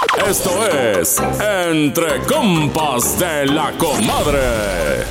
Esto es Entre Compas de la Comadre.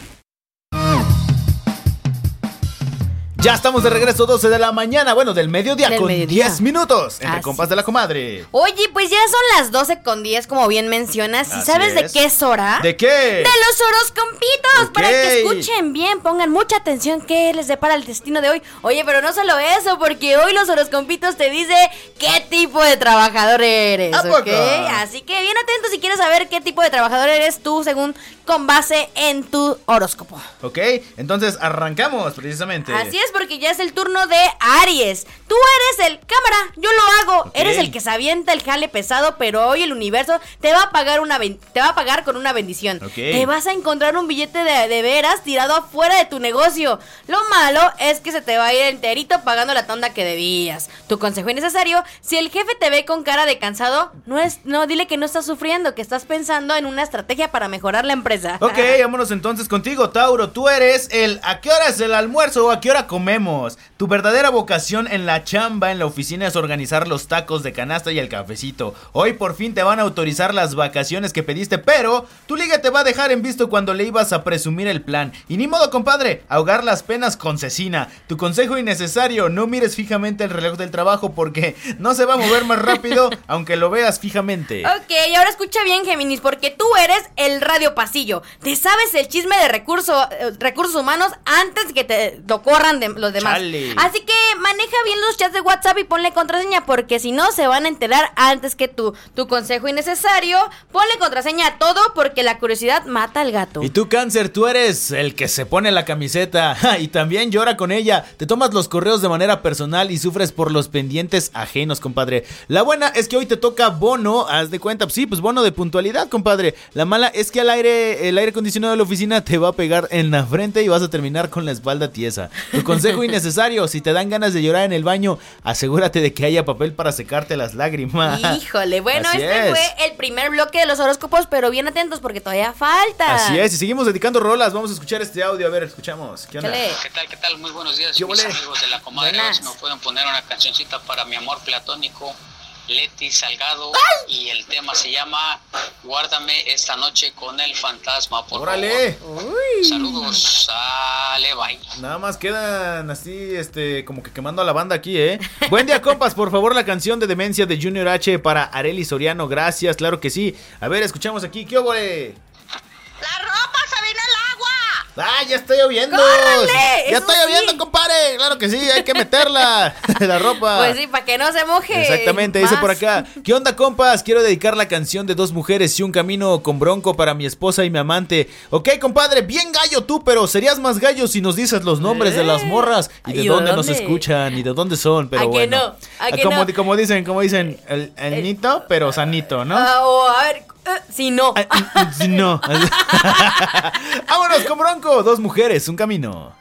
Ya estamos de regreso, 12 de la mañana, bueno, del mediodía, Del con mediodía. 10 minutos, entre Así. compas de la comadre. Oye, pues ya son las 12:10, como bien mencionas. ¿Y Así sabes es. de qué es hora? ¿De qué? ¡De los horoscopitos! Ok. Para que escuchen bien, pongan mucha atención qué les depara el destino de hoy. Oye, pero no solo eso, porque hoy los horoscopitos te dice qué tipo de trabajador eres, ¿A ¿ok? poco? Así que bien atento si quieres saber qué tipo de trabajador eres tú, según con base en tu horóscopo. Ok, entonces arrancamos precisamente. Así es, porque ya es el turno de Aries. Tú eres el cámara, yo lo hago. Ok. Eres el que se avienta el jale pesado, pero hoy el universo te va a pagar te va a pagar con una bendición. Ok. Te vas a encontrar un billete de veras tirado afuera de tu negocio. Lo malo es que se te va a ir enterito pagando la tanda que debías. Tu consejo innecesario: si el jefe te ve con cara de cansado, no dile que no estás sufriendo, que estás pensando en una estrategia para mejorar la empresa. Ok, vámonos entonces contigo, Tauro. Tú eres el ¿a qué hora es el almuerzo o a qué hora comemos? Tu verdadera vocación en la chamba, en la oficina, es organizar los tacos de canasta y el cafecito. Hoy por fin te van a autorizar las vacaciones que pediste, pero tu liga te va a dejar en visto cuando le ibas a presumir el plan. Y ni modo, compadre, ahogar las penas con cecina. Tu consejo innecesario: no mires fijamente el reloj del trabajo porque no se va a mover más rápido aunque lo veas fijamente. Ok, ahora escucha bien, Géminis, porque tú eres el radio pasillo. Te sabes el chisme de recursos humanos antes que te lo corran de los demás. Chale. Así que maneja bien los chats de WhatsApp y ponle contraseña, porque si no se van a enterar antes que tú. Tu consejo innecesario: ponle contraseña a todo, porque la curiosidad mata al gato. Y tú, Cáncer, tú eres el que se pone la camiseta y también llora con ella. Te tomas los correos de manera personal y sufres por los pendientes ajenos, compadre. La buena es que hoy te toca bono, haz de cuenta, sí, pues bono de puntualidad, compadre. La mala es que el aire acondicionado de la oficina te va a pegar en la frente y vas a terminar con la espalda tiesa. Tu consejo innecesario: si te dan ganas de llorar en el baño, asegúrate de que haya papel para secarte las lágrimas. Híjole, bueno, Así este es. fue el primer bloque de los horóscopos, pero bien atentos porque todavía falta. Así es, y seguimos dedicando rolas. Vamos a escuchar este audio, a ver, escuchamos. ¿Qué onda? Chale. ¿Qué tal? Muy buenos días, ¿Qué mis volé? amigos de la comadre. A ver si Buenas. me pueden poner una cancioncita para mi amor platónico, Leti Salgado. Y el tema se llama Guárdame esta noche con el fantasma, por ¡Órale! favor. Saludos, sale, bye. Nada más quedan así, como que quemando a la banda aquí, ¿eh? Buen día, compas, por favor, la canción de Demencia de Junior H para Arely Soriano, gracias, claro que sí. A ver, escuchamos aquí, ¿qué óvole? ¡La ropa se viene el agua! ¡Ah, ya está lloviendo! ¡Córrele! ¡Ya Eso está lloviendo, sí. compadre! ¡Claro que sí, hay que meterla! La ropa. Pues sí, para que no se moje. Exactamente, dice más. por acá. ¿Qué onda, compas? Quiero dedicar la canción de Dos Mujeres y un Camino con Bronco para mi esposa y mi amante. Ok, compadre, bien gallo tú, pero serías más gallo si nos dices los nombres de las morras y de ¿Y de dónde nos dónde? escuchan y de dónde son, pero ¿A que bueno. no? ¿A que como, no? como dicen, el nito, pero sanito, ¿no? O a ver, si no. No. Vámonos con Bronco, Dos Mujeres, un Camino.